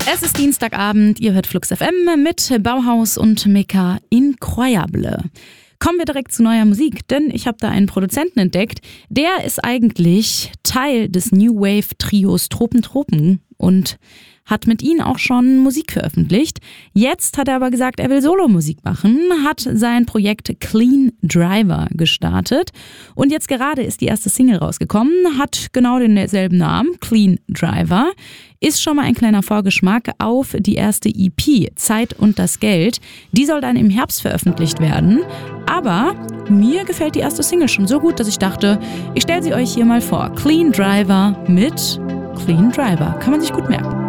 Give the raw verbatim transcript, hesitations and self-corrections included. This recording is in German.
Es ist Dienstagabend, ihr hört Flux F M mit Bauhaus und Meka Incroyable. Kommen wir direkt zu neuer Musik, denn ich habe da einen Produzenten entdeckt, der ist eigentlich Teil des New Wave Trios Tropen Tropen und hat mit ihnen auch schon Musik veröffentlicht. Jetzt hat er aber gesagt, er will Solo-Musik machen, hat sein Projekt Clean Driver gestartet und jetzt gerade ist die erste Single rausgekommen, hat genau denselben Namen, Clean Driver, ist schon mal ein kleiner Vorgeschmack auf die erste E P, Zeit und das Geld. Die soll dann im Herbst veröffentlicht werden, aber mir gefällt die erste Single schon so gut, dass ich dachte, ich stelle sie euch hier mal vor. Clean Driver mit Clean Driver, kann man sich gut merken.